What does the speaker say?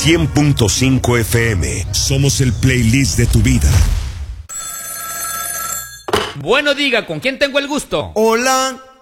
100.5 FM. Somos el playlist de tu vida. Bueno, diga, ¿con quién tengo el gusto? Hola,